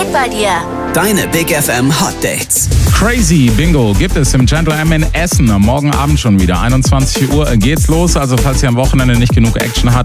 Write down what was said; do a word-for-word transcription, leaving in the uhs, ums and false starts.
geht bei dir? Deine Big F M Hot Dates. Crazy Bingo gibt es im Gentle M in Essen. Morgen Abend schon wieder. einundzwanzig Uhr geht's los. Also falls ihr am Wochenende nicht genug Action habt,